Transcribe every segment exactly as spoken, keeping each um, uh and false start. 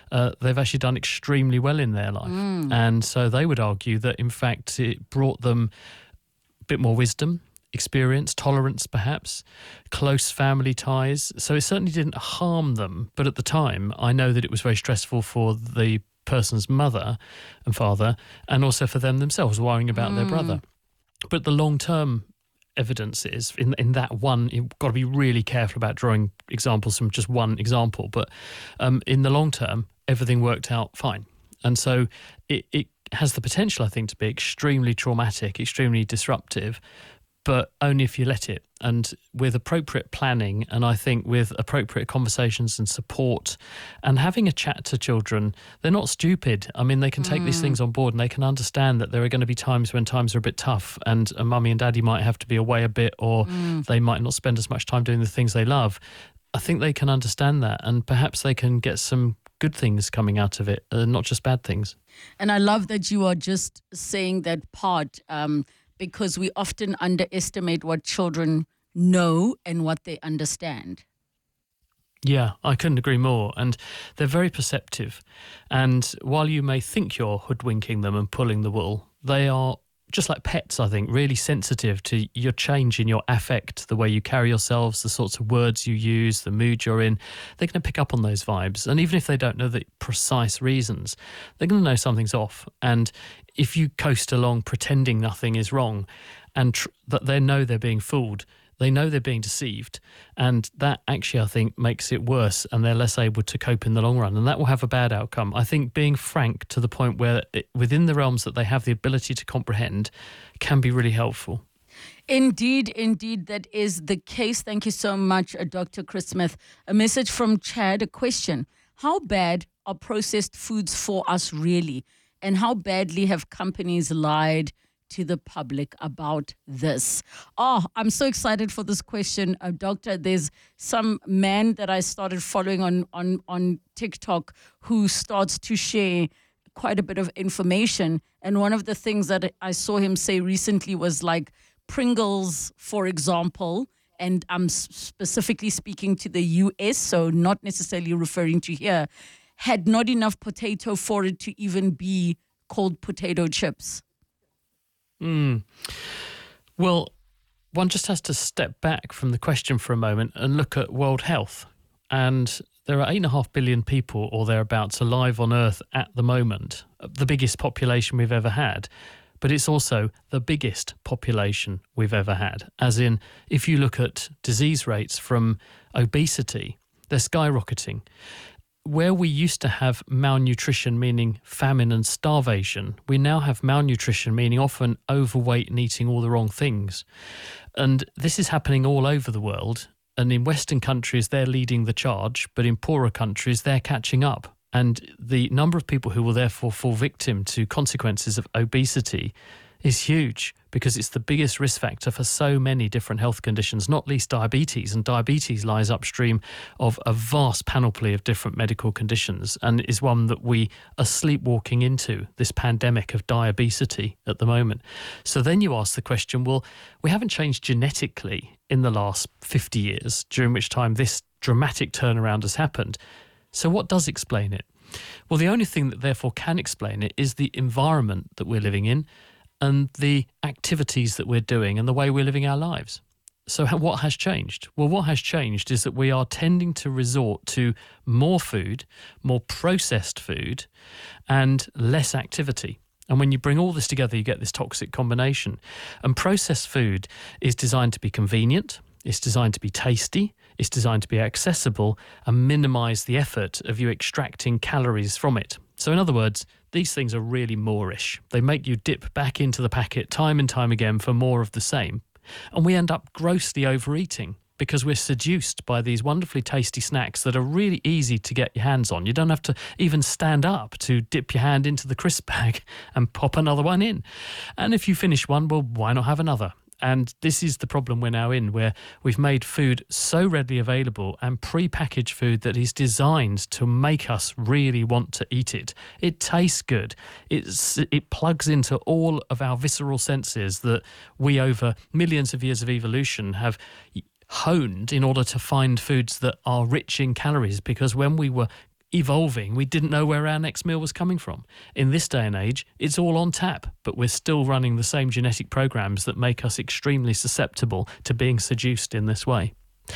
uh, they've actually done extremely well in their life. Mm. And so they would argue that, in fact, it brought them a bit more wisdom, experience, tolerance perhaps, close family ties. So it certainly didn't harm them. But at the time, I know that it was very stressful for the person's mother and father, and also for them themselves, worrying about mm. their brother. But the long-term evidence is in in that one, you've got to be really careful about drawing examples from just one example. But um, in the long term, everything worked out fine. And so it, it has the potential, I think, to be extremely traumatic, extremely disruptive, but only if you let it. And with appropriate planning, and I think with appropriate conversations and support and having a chat to children, they're not stupid. I mean, they can take mm. these things on board, and they can understand that there are going to be times when times are a bit tough, and a mummy and daddy might have to be away a bit, or mm. they might not spend as much time doing the things they love. I think they can understand that, and perhaps they can get some good things coming out of it, uh, not just bad things. And I love that you are just saying that part, um, because we often underestimate what children know and what they understand. Yeah, I couldn't agree more. And they're very perceptive. And while you may think you're hoodwinking them and pulling the wool, they are, just like pets, I think, really sensitive to your change in your affect, the way you carry yourselves, the sorts of words you use, the mood you're in. They're going to pick up on those vibes. And even if they don't know the precise reasons, they're going to know something's off. And if you coast along pretending nothing is wrong, and tr- that they know they're being fooled, they know they're being deceived, and that actually, I think, makes it worse, and they're less able to cope in the long run, and that will have a bad outcome. I think being frank to the point where it, within the realms that they have the ability to comprehend, can be really helpful. Indeed, indeed, that is the case. Thank you so much, uh, Doctor Chris Smith. A message from Chad, a question. How bad are processed foods for us really? And how badly have companies lied to the public about this? Oh, I'm so excited for this question, uh, Doctor. There's some man that I started following on, on, on TikTok who starts to share quite a bit of information. And one of the things that I saw him say recently was like Pringles, for example, and I'm specifically speaking to the U S, so not necessarily referring to here, had not enough potato for it to even be called potato chips. Mm. Well, one just has to step back from the question for a moment and look at world health. And there are eight and a half billion people or thereabouts alive on Earth at the moment, the biggest population we've ever had. But it's also the biggest population we've ever had. As in, if you look at disease rates from obesity, they're skyrocketing. Where we used to have malnutrition, meaning famine and starvation, we now have malnutrition, meaning often overweight and eating all the wrong things. And this is happening all over the world. And in Western countries, they're leading the charge, but in poorer countries, they're catching up. And the number of people who will therefore fall victim to consequences of obesity is huge, because it's the biggest risk factor for so many different health conditions, not least diabetes. And diabetes lies upstream of a vast panoply of different medical conditions, and is one that we are sleepwalking into, this pandemic of diabesity at the moment. So then you ask the question, well, we haven't changed genetically in the last fifty years, during which time this dramatic turnaround has happened. So what does explain it? Well, the only thing that therefore can explain it is the environment that we're living in, and the activities that we're doing and the way we're living our lives. So what has changed? Well, what has changed is that we are tending to resort to more food, more processed food, and less activity. And when you bring all this together, you get this toxic combination. And processed food is designed to be convenient, it's designed to be tasty, it's designed to be accessible, and minimize the effort of you extracting calories from it. So in other words, these things are really Moorish. They make you dip back into the packet time and time again for more of the same. And we end up grossly overeating because we're seduced by these wonderfully tasty snacks that are really easy to get your hands on. You don't have to even stand up to dip your hand into the crisp bag and pop another one in. And if you finish one, well, why not have another? And this is the problem we're now in, where we've made food so readily available and pre-packaged food that is designed to make us really want to eat it. It tastes good. It's, it plugs into all of our visceral senses that we, over millions of years of evolution, have honed in order to find foods that are rich in calories. Because when we were evolving, we didn't know where our next meal was coming from. In this day and age, it's all on tap, but we're still running the same genetic programs that make us extremely susceptible to being seduced in this way.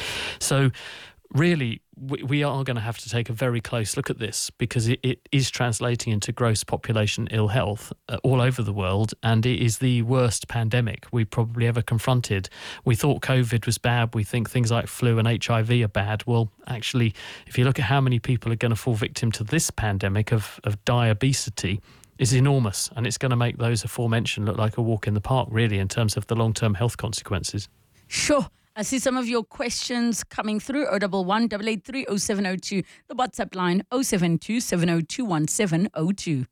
So really, we, we are going to have to take a very close look at this, because it, it is translating into gross population ill health uh, all over the world, and it is the worst pandemic we probably ever confronted. We thought COVID was bad. We think things like flu and H I V are bad. Well, actually, if you look at how many people are going to fall victim to this pandemic of, of diabesity, it's enormous, and it's going to make those aforementioned look like a walk in the park, really, in terms of the long-term health consequences. Sure. I see some of your questions coming through. oh one one, eight eight three, oh seven oh two. The WhatsApp line, oh seven two, seven oh two, one seven oh two.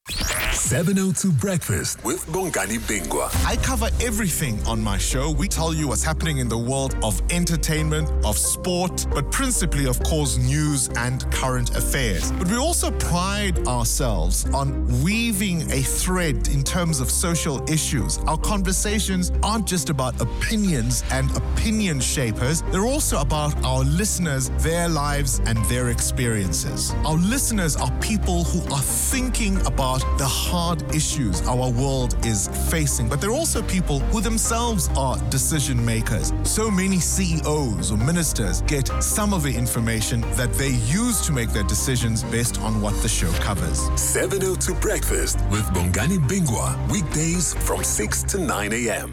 seven oh two Breakfast with Bongani Bingwa. I cover everything on my show. We tell you what's happening in the world of entertainment, of sport, but principally, of course, news and current affairs. But we also pride ourselves on weaving a thread in terms of social issues. Our conversations aren't just about opinions and opinion shapers. They're also about our listeners, their lives, and their experiences. Our listeners are people who are thinking about the hard issues our world is facing, but they're also people who themselves are decision makers. So many C E Os or ministers get some of the information that they use to make their decisions based on what the show covers. seven oh two Breakfast with Bongani Bingwa. Weekdays from six to nine a.m.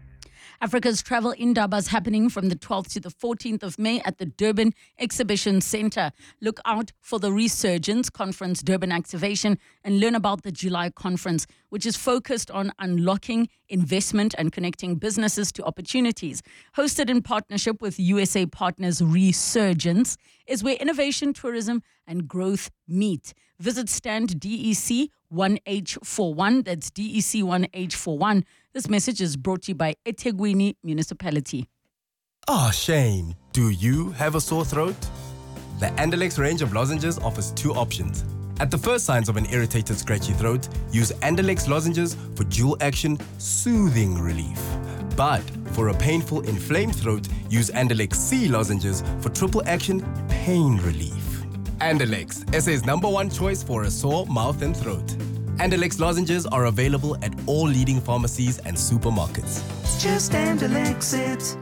Africa's Travel Indaba is happening from the twelfth to the fourteenth of May at the Durban Exhibition Centre. Look out for the Resurgence Conference Durban Activation and learn about the July conference, which is focused on unlocking investment and connecting businesses to opportunities. Hosted in partnership with U S A partners Resurgence, is where innovation, tourism and growth meet. Visit stand D E C one H forty-one. That's D E C one H forty-one. This message is brought to you by eThekwini Municipality. Oh, Shane, do you have a sore throat? The Andalex range of lozenges offers two options. At the first signs of an irritated, scratchy throat, use Andalex lozenges for dual action, soothing relief. But for a painful, inflamed throat, use Andalex C lozenges for triple action, pain relief. Andalex, S A's number one choice for a sore mouth and throat. Andalex lozenges are available at all leading pharmacies and supermarkets. Just Andalex it.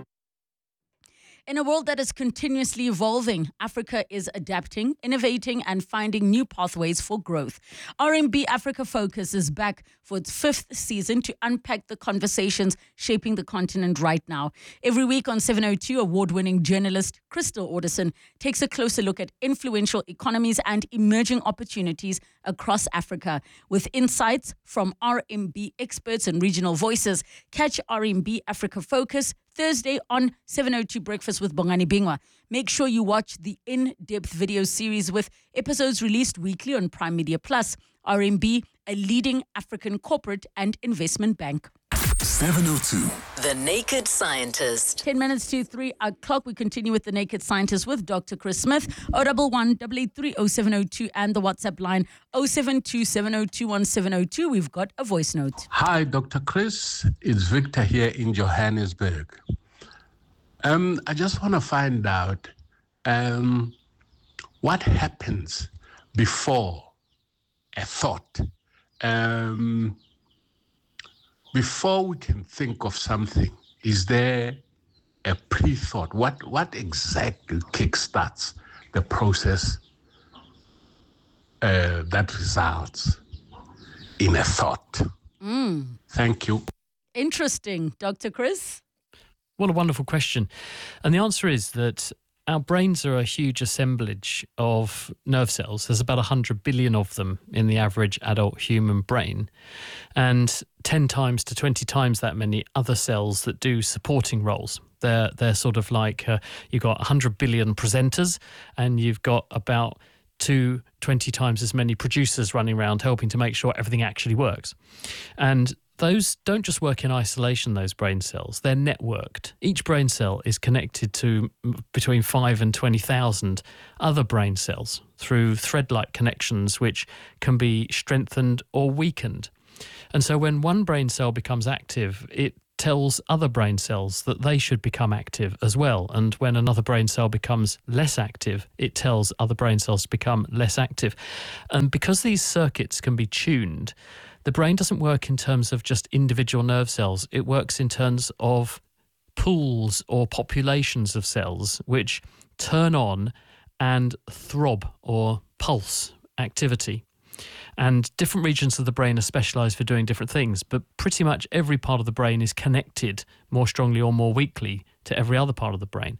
In a world that is continuously evolving, Africa is adapting, innovating, and finding new pathways for growth. R M B Africa Focus is back for its fifth season to unpack the conversations shaping the continent right now. Every week on seven oh two, award-winning journalist Crystal Alderson takes a closer look at influential economies and emerging opportunities across Africa. With insights from R M B experts and regional voices, catch R M B Africa Focus Thursday on seven oh two Breakfast with Bongani Bingwa. Make sure you watch the in-depth video series with episodes released weekly on Prime Media Plus. R M B, a leading African corporate and investment bank. seven oh two. The Naked Scientist. ten minutes to three o'clock. We continue with The Naked Scientist with Doctor Chris Smith. oh one one, eight eight three, oh seven oh two and the WhatsApp line oh seven two, seven oh two, one seven oh two. We've got a voice note. Hi, Doctor Chris. It's Victor here in Johannesburg. Um, I just want to find out um, what happens before a thought. Um, before we can think of something, is there a pre-thought? What what exactly kickstarts the process uh, that results in a thought? Mm. Thank you. Interesting, Doctor Chris. What a wonderful question. And the answer is that our brains are a huge assemblage of nerve cells. There's about one hundred billion of them in the average adult human brain, and ten times to twenty times that many other cells that do supporting roles. They're, they're sort of like uh, you've got one hundred billion presenters, and you've got about two, twenty times as many producers running around helping to make sure everything actually works. And those don't just work in isolation, those brain cells. They're networked. Each brain cell is connected to between five and twenty thousand other brain cells through thread-like connections which can be strengthened or weakened. And so when one brain cell becomes active, it tells other brain cells that they should become active as well. And when another brain cell becomes less active, it tells other brain cells to become less active. And because these circuits can be tuned, the brain doesn't work in terms of just individual nerve cells. It works in terms of pools or populations of cells which turn on and throb or pulse activity. And different regions of the brain are specialised for doing different things, but pretty much every part of the brain is connected more strongly or more weakly to every other part of the brain.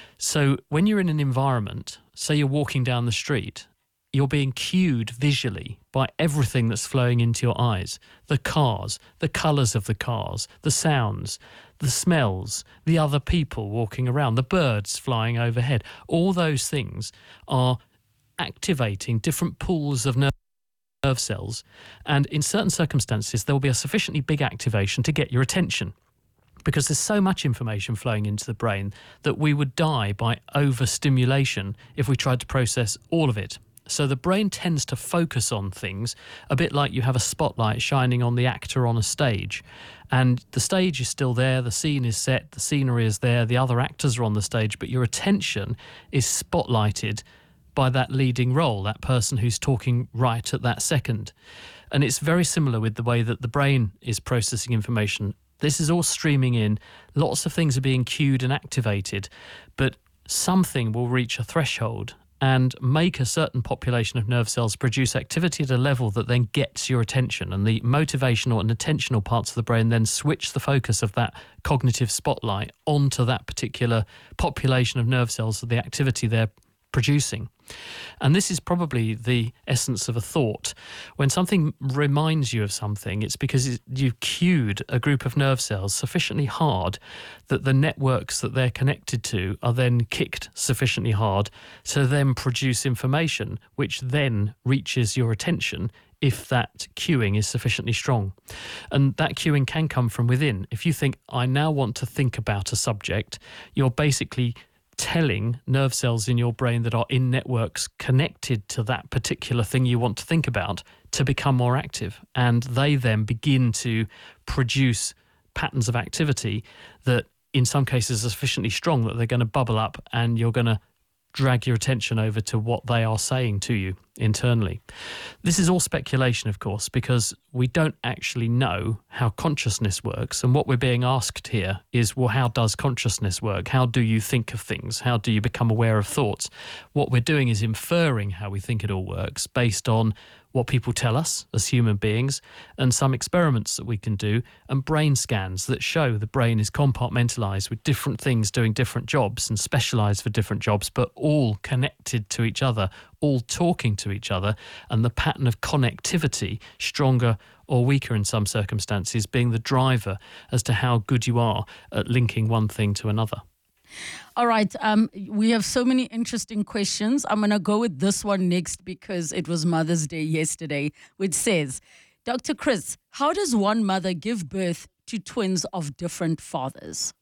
So when you're in an environment, say you're walking down the street, you're being cued visually by everything that's flowing into your eyes. The cars, the colours of the cars, the sounds, the smells, the other people walking around, the birds flying overhead. All those things are activating different pools of nerve nerve cells, and in certain circumstances there will be a sufficiently big activation to get your attention, because there's so much information flowing into the brain that we would die by overstimulation if we tried to process all of it. So the brain tends to focus on things a bit like you have a spotlight shining on the actor on a stage, and the stage is still there, the scene is set, the scenery is there, the other actors are on the stage, but your attention is spotlighted by that leading role, that person who's talking right at that second. And it's very similar with the way that the brain is processing information. This is all streaming in, lots of things are being cued and activated, but something will reach a threshold and make a certain population of nerve cells produce activity at a level that then gets your attention, and the motivational and attentional parts of the brain then switch the focus of that cognitive spotlight onto that particular population of nerve cells, of the activity they're producing. And this is probably the essence of a thought. When something reminds you of something, it's because you've cued a group of nerve cells sufficiently hard that the networks that they're connected to are then kicked sufficiently hard to then produce information which then reaches your attention if that cueing is sufficiently strong. And that cueing can come from within. If you think, I now want to think about a subject, you're basically telling nerve cells in your brain that are in networks connected to that particular thing you want to think about to become more active. And they then begin to produce patterns of activity that in some cases are sufficiently strong that they're going to bubble up, and you're going to drag your attention over to what they are saying to you internally. This is all speculation, of course, because we don't actually know how consciousness works. And what we're being asked here is, well, how does consciousness work? How do you think of things? How do you become aware of thoughts? What we're doing is inferring how we think it all works based on what people tell us as human beings, and some experiments that we can do, and brain scans that show the brain is compartmentalized with different things doing different jobs and specialized for different jobs, but all connected to each other, all talking to each other, and the pattern of connectivity, stronger or weaker in some circumstances, being the driver as to how good you are at linking one thing to another. All right. Um, we have so many interesting questions. I'm going to go with this one next because it was Mother's Day yesterday, which says, Doctor Chris, how does one mother give birth to twins of different fathers?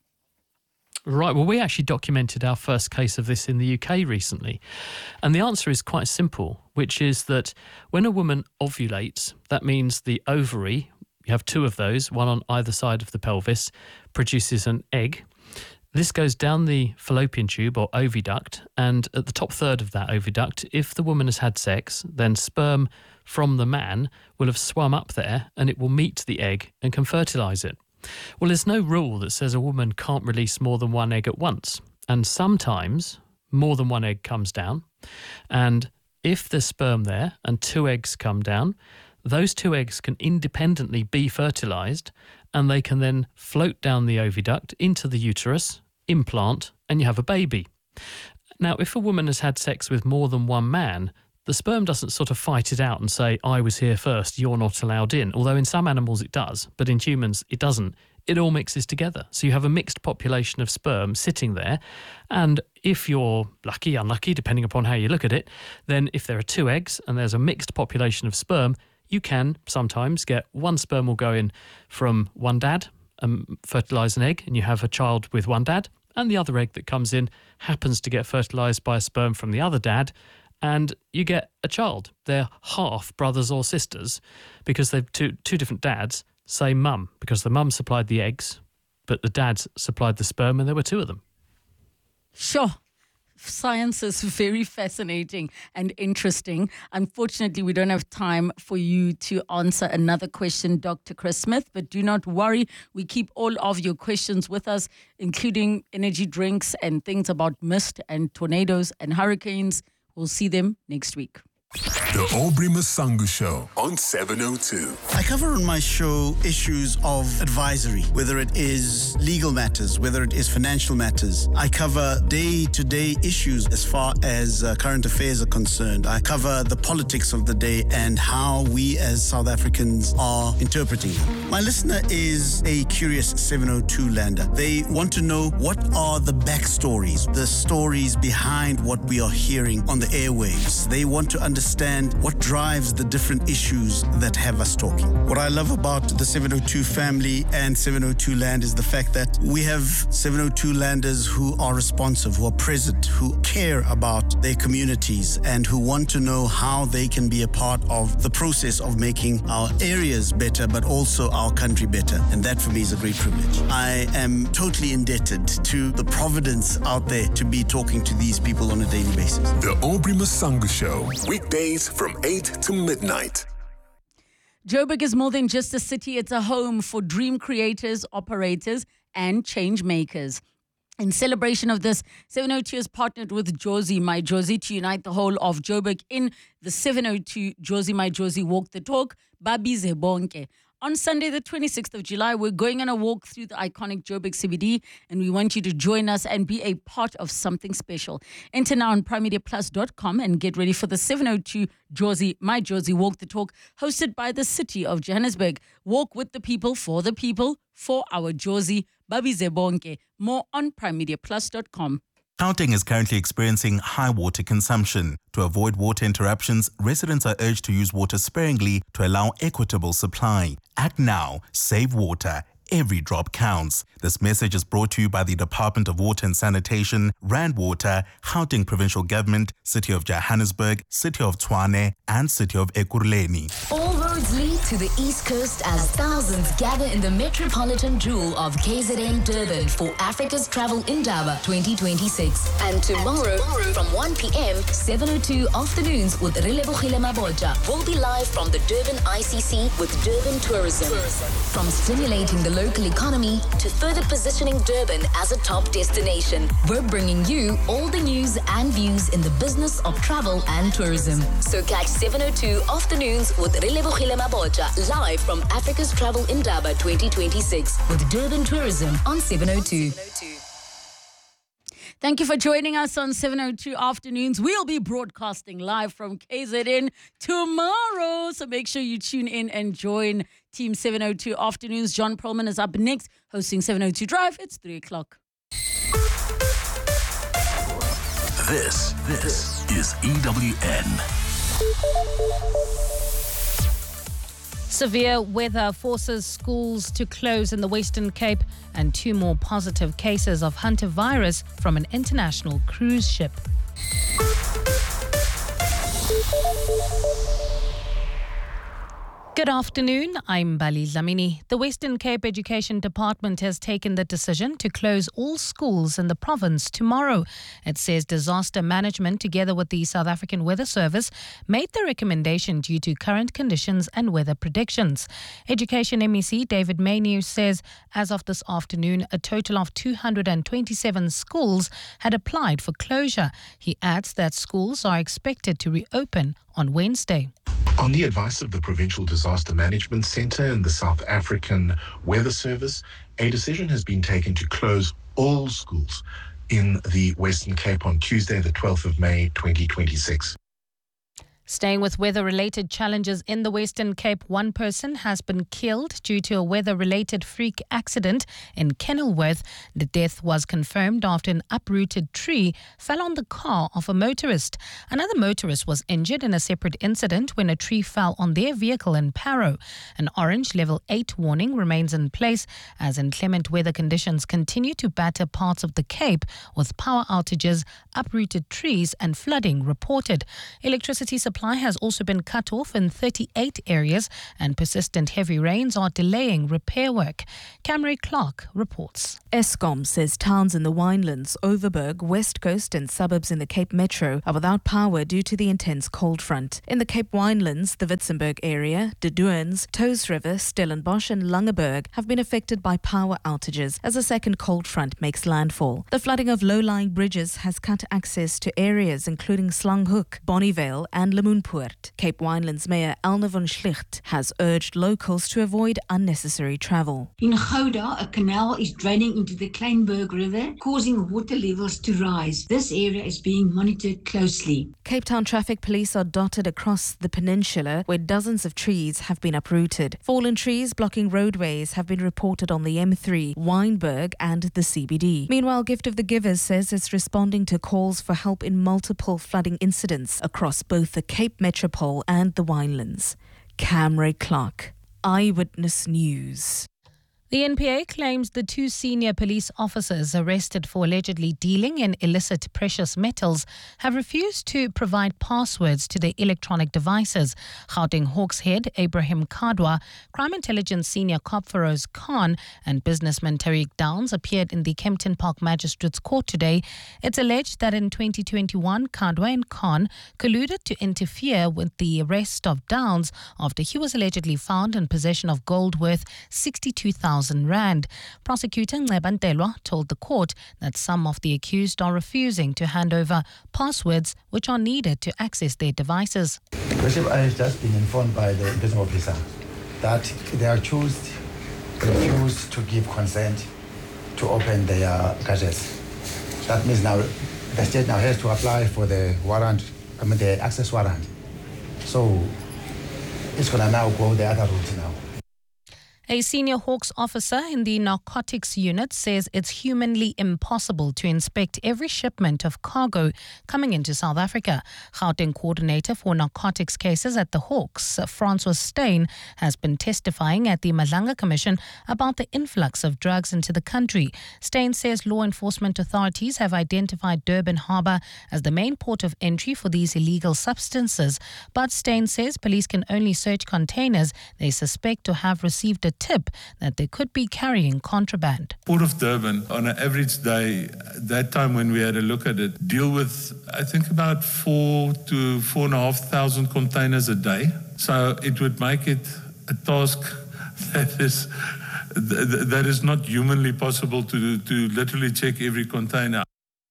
Right. Well, we actually documented our first case of this in the U K recently. And the answer is quite simple, which is that when a woman ovulates, that means the ovary, you have two of those, one on either side of the pelvis, produces an egg. This goes down the fallopian tube or oviduct, and at the top third of that oviduct, if the woman has had sex, then sperm from the man will have swum up there and it will meet the egg and can fertilise it. Well, there's no rule that says a woman can't release more than one egg at once, and sometimes more than one egg comes down, and if there's sperm there and two eggs come down, those two eggs can independently be fertilised, and they can then float down the oviduct into the uterus, implant, and you have a baby. Now, if a woman has had sex with more than one man, the sperm doesn't sort of fight it out and say, I was here first, you're not allowed in. Although in some animals it does, but in humans it doesn't. It all mixes together. So you have a mixed population of sperm sitting there. And if you're lucky, unlucky, depending upon how you look at it, then if there are two eggs and there's a mixed population of sperm, you can sometimes get one sperm will go in from one dad and fertilise an egg, and you have a child with one dad, and the other egg that comes in happens to get fertilised by a sperm from the other dad, and you get a child. They're half brothers or sisters because they've two, two different dads, same mum, because the mum supplied the eggs but the dad supplied the sperm and there were two of them. Sure. Science is very fascinating and interesting. Unfortunately, we don't have time for you to answer another question, Doctor Chris Smith, but do not worry. We keep all of your questions with us, including energy drinks and things about mist and tornadoes and hurricanes. We'll see them next week. The Aubrey Masangu Show on seven oh two. I cover on my show issues of advisory, whether it is legal matters, whether it is financial matters. I cover day-to-day issues as far as uh, current affairs are concerned. I cover the politics of the day and how we as South Africans are interpreting them. My listener is a curious seven oh two lander. They want to know what are the backstories, the stories behind what we are hearing on the airwaves. They want to understand understand what drives the different issues that have us talking. What I love about the seven oh two family and seven oh two Land is the fact that we have seven oh two Landers who are responsive, who are present, who care about their communities and who want to know how they can be a part of the process of making our areas better, but also our country better. And that for me is a great privilege. I am totally indebted to the providence out there to be talking to these people on a daily basis. The Aubrey Masangu Show, weekdays from eight to midnight. Joburg is more than just a city. It's a home for dream creators, operators, and change makers. In celebration of this, seven oh two has partnered with Jozi My Jozi to unite the whole of Joburg in the seven oh two Jozi My Jozi Walk the Talk, Babize Bonke. On Sunday, the twenty-sixth of July, we're going on a walk through the iconic Joburg C B D, and we want you to join us and be a part of something special. Enter now on prime media plus dot com and get ready for the seven oh two Jozi My Jozi Walk the Talk, hosted by the City of Johannesburg. Walk with the people, for the people, for our Jozi, Babize Bonke. More on prime media plus dot com. Gauteng is currently experiencing high water consumption. To avoid water interruptions, residents are urged to use water sparingly to allow equitable supply. Act now, save water. Every drop counts. This message is brought to you by the Department of Water and Sanitation, Rand Water, Gauteng Provincial Government, City of Johannesburg, City of Tshwane, and City of Ekurhuleni. All roads lead to the East Coast as thousands gather in the metropolitan jewel of K Z N Durban for Africa's Travel Indaba twenty twenty-six. And tomorrow, from one p.m., seven oh two Afternoons with Relebogile Mabotja will be live from the Durban I C C with Durban Tourism. From stimulating the local economy to further positioning Durban as a top destination, we're bringing you all the news and views in the business of travel and tourism. So catch seven oh two Afternoons with Relebogile Mabotja live from Africa's Travel Indaba twenty twenty-six with Durban Tourism on seven oh two. Thank you for joining us on seven oh two Afternoons. We'll be broadcasting live from K Z N tomorrow, so make sure you tune in and join Team seven oh two Afternoons. John Perlman is up next, hosting seven oh two Drive. It's three o'clock. This, this is E W N. Severe weather forces schools to close in the Western Cape, and two more positive cases of hantavirus from an international cruise ship. Good afternoon, I'm Bali Dlamini. The Western Cape Education Department has taken the decision to close all schools in the province tomorrow. It says disaster management, together with the South African Weather Service, made the recommendation due to current conditions and weather predictions. Education M E C David Maynew says as of this afternoon, a total of two hundred twenty-seven schools had applied for closure. He adds that schools are expected to reopen on Wednesday. On the advice of the Provincial Disaster Management Centre and the South African Weather Service, a decision has been taken to close all schools in the Western Cape on Tuesday, the twelfth of May, twenty twenty-six. Staying with weather-related challenges in the Western Cape, one person has been killed due to a weather-related freak accident in Kenilworth. The death was confirmed after an uprooted tree fell on the car of a motorist. Another motorist was injured in a separate incident when a tree fell on their vehicle in Parow. An orange level eight warning remains in place as inclement weather conditions continue to batter parts of the Cape, with power outages, uprooted trees and flooding reported. Electricity supply supply has also been cut off in thirty-eight areas, and persistent heavy rains are delaying repair work. Camry Clark reports. Eskom says towns in the Winelands, Overberg, West Coast and suburbs in the Cape Metro are without power due to the intense cold front. In the Cape Winelands, the Witzenberg area, De Doorns, Toes River, Stellenbosch and Langeberg have been affected by power outages as a second cold front makes landfall. The flooding of low-lying bridges has cut access to areas including Slanghoek, Bonnievale and Lemoenpoort. Cape Winelands Mayor Elna von Schlicht has urged locals to avoid unnecessary travel. In Gouda, a canal is draining into the Kleinberg River, causing water levels to rise. This area is being monitored closely. Cape Town traffic police are dotted across the peninsula where dozens of trees have been uprooted. Fallen trees blocking roadways have been reported on the M three, Wynberg and the C B D. Meanwhile, Gift of the Givers says it's responding to calls for help in multiple flooding incidents across both the Cape Metropole and the Winelands. Camry Clark, Eyewitness News. The N P A claims the two senior police officers arrested for allegedly dealing in illicit precious metals have refused to provide passwords to their electronic devices. Gauteng Hawks head Abraham Kadwa, Crime Intelligence Senior Cop Feroz Khan and businessman Tariq Downs appeared in the Kempton Park Magistrates Court today. It's alleged that in twenty twenty-one, Kadwa and Khan colluded to interfere with the arrest of Downs after he was allegedly found in possession of gold worth sixty-two thousand rand. Prosecutor Nceba Ntelwa told the court that some of the accused are refusing to hand over passwords which are needed to access their devices. Bishop, I have just been informed by the business officer that they are choose, refused to give consent to open their gadgets. That means now the state now has to apply for the warrant, I mean the access warrant. So it's going to now go the other route now. A senior Hawks officer in the narcotics unit says it's humanly impossible to inspect every shipment of cargo coming into South Africa. Gauteng coordinator for narcotics cases at the Hawks, Francois Steyn, has been testifying at the Madlanga Commission about the influx of drugs into the country. Steyn says law enforcement authorities have identified Durban Harbour as the main port of entry for these illegal substances. But Steyn says police can only search containers they suspect to have received a tip that they could be carrying contraband. Port of Durban, on an average day, that time when we had a look at it, deal with, I think, about four to four and a half thousand containers a day. So it would make it a task that is that is not humanly possible to to literally check every container.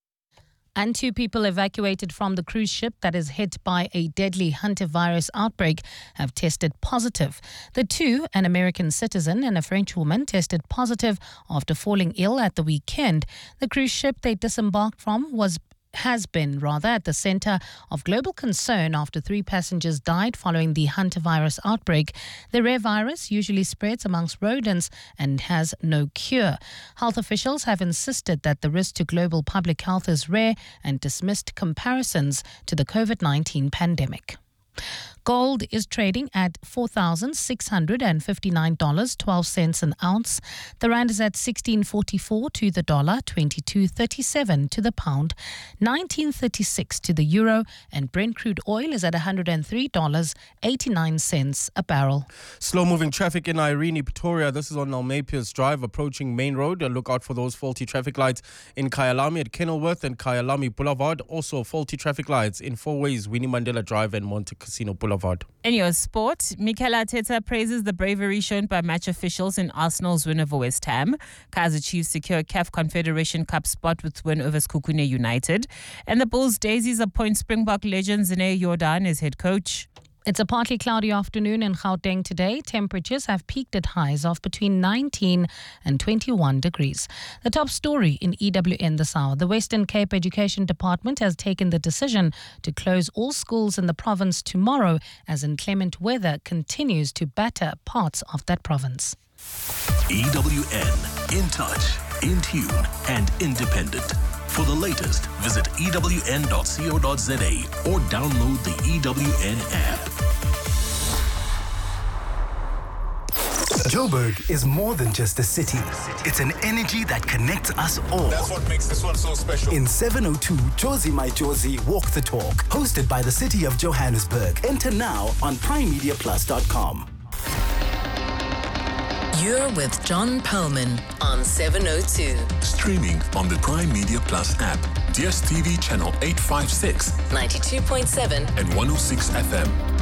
And two people evacuated from the cruise ship that is hit by a deadly hantavirus outbreak have tested positive. The two, an American citizen and a French woman, tested positive after falling ill at the weekend. The cruise ship they disembarked from was has been rather at the center of global concern after three passengers died following the hantavirus outbreak. The rare virus usually spreads amongst rodents and has no cure. Health officials have insisted that the risk to global public health is rare and dismissed comparisons to the COVID nineteen pandemic. Gold is trading at four thousand six hundred fifty-nine dollars and twelve cents an ounce. The rand is at sixteen forty-four to the dollar, twenty-two thirty-seven to the pound, nineteen thirty-six to the euro, and Brent crude oil is at one hundred three dollars and eighty-nine cents a barrel. Slow-moving traffic in Irene, Pretoria. This is on Nalmepius Drive approaching Main Road. And look out for those faulty traffic lights in Kyalami at Kenilworth and Kyalami Boulevard. Also faulty traffic lights in Four Ways, Winnie Mandela Drive and Monte Casino Boulevard. In your sport, Mikel Arteta praises the bravery shown by match officials in Arsenal's win over West Ham. Kaizer Chiefs secure C A F Confederation Cup spot with win over Skukune United. And the Bulls Daisies appoint Springbok legend Zane Jordan as head coach. It's a partly cloudy afternoon in Gauteng today. Temperatures have peaked at highs of between nineteen and twenty-one degrees. The top story in E W N this hour. The Western Cape Education Department has taken the decision to close all schools in the province tomorrow as inclement weather continues to batter parts of that province. E W N, in touch, in tune and independent. For the latest, visit E W N dot co dot za or download the E W N app. Joburg is more than just a city. It's an energy that connects us all. That's what makes this one so special. In seven oh two, Jozi My Jozi Walk the Talk, hosted by the City of Johannesburg. Enter now on prime media plus dot com. You're with John Perlman on seven oh two. Streaming on the Prime Media Plus app, D S T V channel eight fifty-six, ninety-two point seven and one oh six F M.